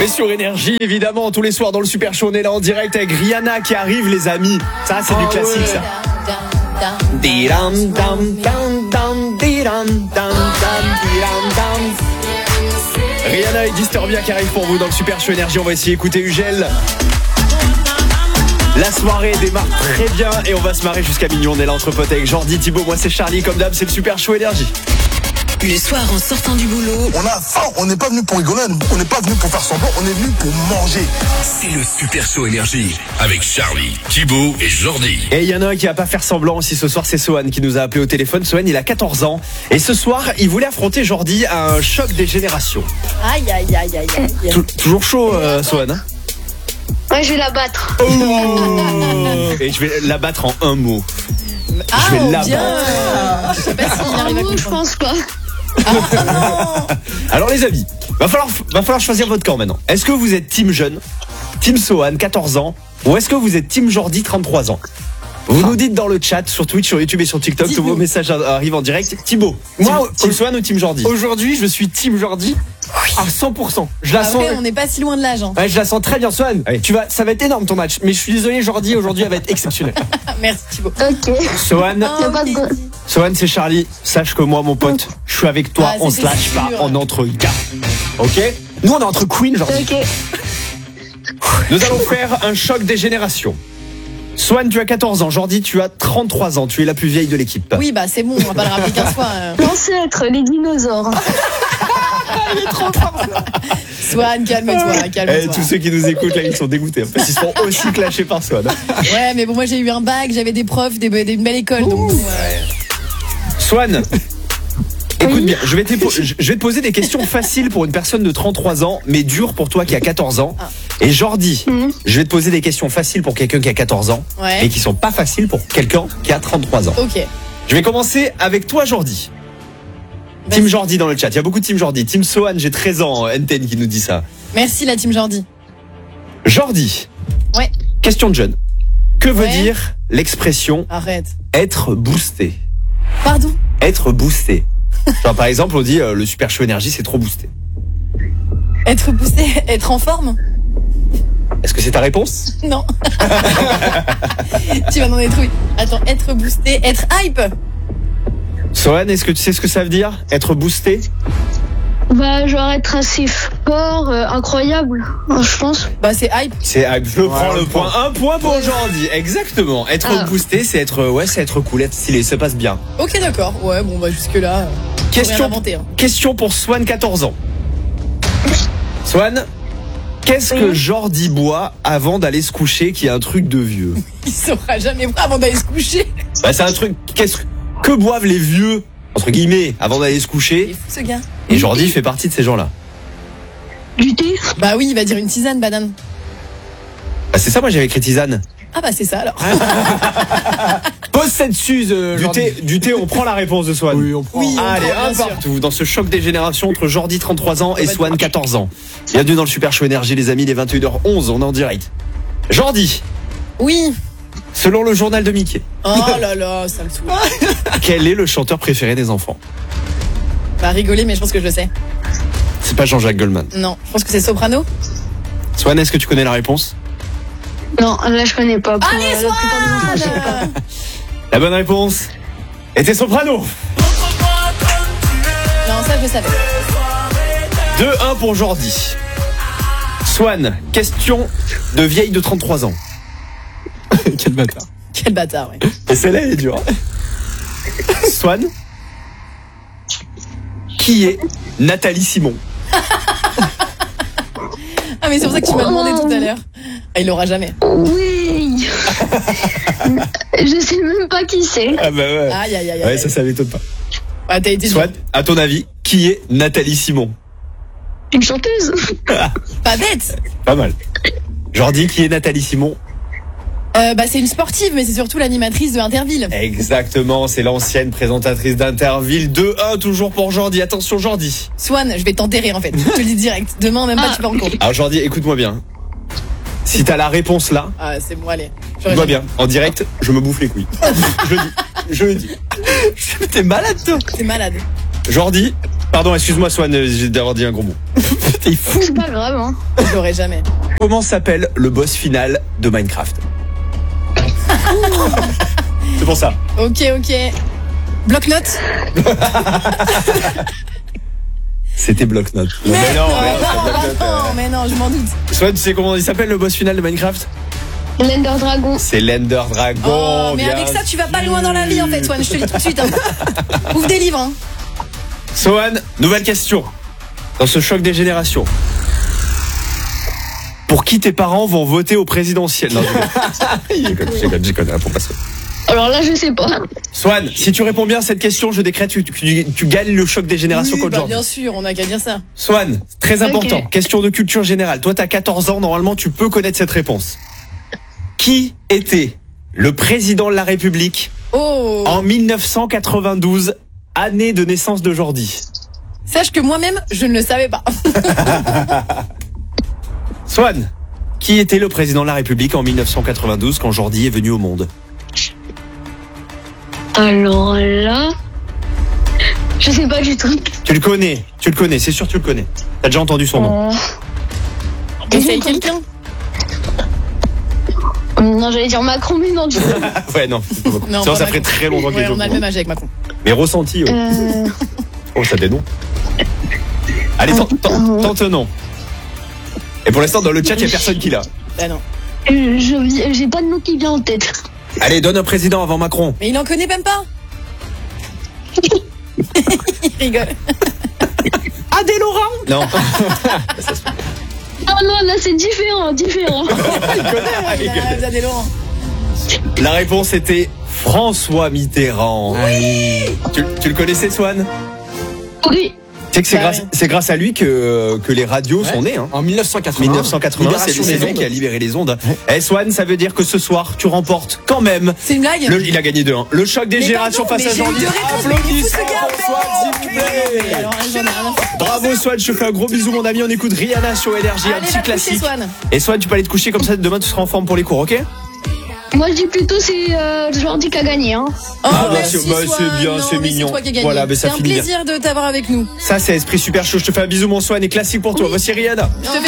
Mais sur Énergie, évidemment, tous les soirs dans le Super Show, on est là en direct avec Rihanna qui arrive, les amis. Ça, c'est du classique, ça. Rihanna et Disturbia qui arrivent pour vous dans le Super Show Énergie. On va essayer d'écouter Ugel. La soirée démarre très bien et on va se marrer jusqu'à minuit. On est là entre potes avec Jordi, Thibaut, moi c'est Charlie. Comme d'hab, c'est le Super Show Énergie. Le soir, en sortant du boulot, on a faim, on n'est pas venu pour rigoler, on n'est pas venu pour faire semblant, on est venu pour manger. C'est le Super Show Énergie avec Charlie, Thibaut et Jordi. Et il y en a un qui va pas faire semblant aussi ce soir, c'est Sohan qui nous a appelé au téléphone. Sohan, il a 14 ans et ce soir, il voulait affronter Jordi à un choc des générations. Aïe. Toujours chaud, Sohan, hein? Ouais, je vais la battre. Oh et je vais la battre en un mot. Je vais la battre. Je sais pas s'il arrive à Je comprendre. pense pas. Alors les amis, va falloir choisir votre camp maintenant. Est-ce que vous êtes team jeune, team Sohan, 14 ans, ou est-ce que vous êtes team Jordi, 33 ans? Vous nous dites dans le chat, sur Twitch, sur YouTube et sur TikTok, tous vos messages arrivent en direct. Thibaut, Moi, team Sohan ou team Jordi? Aujourd'hui, je suis team Jordi à 100%. Je la sens. Après, on n'est pas si loin de l'âge. Hein. Ouais, je la sens très bien, Sohan. Oui. Ça va être énorme ton match. Mais je suis désolé, Jordi, aujourd'hui, elle va être exceptionnelle. Merci Thibaut. Ok. Sohan, Y'a pas de... Sohan, c'est Charlie. Sache que moi, mon pote, je suis avec toi. Ah, On se c'était lâche pas. sûr. On est entre gars. Ok? Nous, on est entre Queen, Jordi. Ok. Nous allons faire un choc des générations. Sohan, tu as 14 ans. Jordi, tu as 33 ans. Tu es la plus vieille de l'équipe. Oui, bah c'est bon, on va pas le rappeler 15 fois. L'ancêtre, les dinosaures. Swan, calme-toi, calme-toi. Tous ceux qui nous écoutent là, ils sont dégoûtés. En fait, ils sont aussi clashés par Sohan. Ouais, mais bon, moi j'ai eu un bac, j'avais des profs, une belle école. Donc, Swan, écoute bien, je vais te poser des questions faciles pour une personne de 33 ans, mais dures pour toi qui a 14 ans. Et Jordi, je vais te poser des questions faciles pour quelqu'un qui a 14 ans, Ouais. mais qui sont pas faciles pour quelqu'un qui a 33 ans. ok. Je vais commencer avec toi, Jordi. Team Jordi dans le chat, il y a beaucoup de Team Jordi. Team Sohan, j'ai 13 ans, Enten qui nous dit ça. Merci la team Jordi. Jordi, Ouais, question de jeune. Que veut Ouais. dire l'expression arrête. être boosté? Pardon? Être boosté. Genre, par exemple, on dit le Super Show Énergie, c'est trop boosté. Être boosté, être en forme? Est-ce que c'est ta réponse? Non. Tu vas dans des trucs. Attends, être boosté, être hype? Sohan, est-ce que tu sais ce que ça veut dire? Être boosté? Bah, genre être assez fort, incroyable, je pense. Bah c'est hype. C'est, je prends le point. Un point pour Jordi. Exactement. Être boosté, c'est être cool, être stylé, ça passe bien. Ok, d'accord. Ouais, bon, bah jusque-là. Question, Inventé, hein. question pour Swan, 14 ans. Swan, qu'est-ce que Jordi boit avant d'aller se coucher qui est un truc de vieux? Il saura jamais avant d'aller se coucher. Bah, c'est un truc, que boivent les vieux, entre guillemets, avant d'aller se Il est coucher? fou ce gars. Et Jordi fait partie de ces gens-là. Du thé. Bah oui, il va dire une tisane, banane. Bah, c'est ça, moi j'avais écrit tisane. Ah bah c'est ça alors. Pose cette suze, Jordi. Du thé, on prend la réponse de Swan. Oui, on prend. Oui. Allez, bien un sûr. partout dans ce choc des générations entre Jordi 33 ans et va Swan 14 ans. Bienvenue dans le Super Show Énergie les amis, les 21h11, on est en direct. Jordi, Oui. selon le journal de Mickey, Oh là là, ça me saoule. quel est le chanteur préféré des enfants? Bah rigoler, mais je pense que je le sais. C'est pas Jean-Jacques Goldman. Non, je pense que c'est Soprano. Swan, est-ce que tu connais la réponse? Non, là, je connais pas. Pour, Allez, la plupart des enfants, je sais pas. La bonne réponse était Soprano. Non, ça je le savais. 2-1 pour Jordi. Swan, question de vieille de 33 ans. Quel bâtard. Quel bâtard, ouais. Et celle-là, elle est dure. Swan, qui est Nathalie Simon? Ah mais c'est pour ça que tu m'as demandé tout à l'heure. Ah, il l'aura jamais. Oui. Je sais même pas qui c'est. Ah bah ouais. Aïe aïe aïe. Ouais, ça m'étonne pas. Ah, t'as été Swan, à ton avis, qui est Nathalie Simon? Une chanteuse. pas bête. Pas mal. Jordi, qui est Nathalie Simon? Bah c'est une sportive, mais c'est surtout l'animatrice de Interville. Exactement, c'est l'ancienne présentatrice d'Interville. 2-1 toujours pour Jordi. Attention Jordi. Swan, je vais t'enterrer en fait. Je te le dis direct. Demain même pas tu vas en cours. Alors Jordi, écoute-moi bien. Si t'as la réponse là, Ah c'est bon, allez. écoute-moi bien. En direct, je me bouffe les couilles. Je le dis. T'es malade, toi. T'es malade. Jordi, Pardon, excuse-moi Swan, j'ai d'avoir dit un gros mot. T'es fou. C'est pas grave, hein. Je l'aurais jamais. Comment s'appelle le boss final de Minecraft? C'est pour ça. Ok. Bloc-notes. C'était bloc-notes. Mais non, mais non, je m'en doute. Swan, tu sais comment il s'appelle le boss final de Minecraft? L'Ender Dragon. C'est l'Ender Dragon. Oh, mais bien avec ça, tu vas pas sûr. loin dans la vie en fait, Swan. Je te le dis tout de suite. Hein. Ouvre des livres. Hein. Swan, nouvelle question. Dans ce choc des générations. Pour qui tes parents vont voter au présidentiel? Non, je connais, pour passer. Alors là, je sais pas. Swan, si tu réponds bien à cette question, je décrète que tu gagnes le choc des générations Oui, contre Jordan. bien sûr, on a qu'à dire ça. Swan, très important, Ok. question de culture générale. Toi, t'as 14 ans, normalement, tu peux connaître cette réponse. Qui était le président de la République Oh. en 1992, année de naissance de Jordi? Sache que moi-même, je ne le savais pas. Swan, qui était le président de la République en 1992 quand Jordi est venu au monde? Alors là, je sais pas du tout. Tu le connais, c'est sûr que tu le connais. T'as déjà entendu son nom. Essaye quelqu'un. Non, j'allais dire Macron, mais non, du coup. Ouais, non. Non, Sinon, pas ça ferait Macron. très longtemps qu'il Ouais, est au on a le courant. même âge avec Macron. Mais ressenti, ouais. Oh, ça dénonce. Allez, tente un nom. Et pour l'instant, dans le chat, il n'y a personne qui l'a. Bah non. J'ai pas de nom qui vient en tête. Allez, donne un président avant Macron. Mais il en connaît même pas. Il rigole. Adé Laurent? Non. Non, là, c'est différent. Ah, vous avez Laurent. La réponse était François Mitterrand. Oui. Tu le connaissais, Swan? Oui. Tu sais que Bah c'est grâce à lui que les radios sont nées. Hein. En 1980. 1980, Libération c'est des lui ondes. qui a libéré les ondes. Eh Swan, ça veut dire que ce soir, tu remportes quand même. C'est une blague. Il a gagné 2-1. Le choc des Mais générations pardon, face à mais j'ai eu Jordi. deux réponses, mais il est fou, ce gars. Swan, s'il vous plaît. Alors, j'en ai rien à foutre. Bravo Swan, je te fais un gros bisou mon ami. On écoute Rihanna sur Énergie, un Allez, petit va te coucher, classique. Swan. Et Swan, tu peux aller te coucher comme ça. Demain, tu seras en forme pour les cours, ok? Moi, je dis plutôt c'est Jordi qui a gagné. Hein. Oh, Ah, bah, merci, c'est Swan. bien, Non, c'est mais mignon. toi qui as gagné. Voilà, mais ça c'est un finit bien. plaisir de t'avoir avec nous. Ça, c'est esprit super chaud. Je te fais un bisou mon Swan et classique pour toi. Voici Rihanna. Je te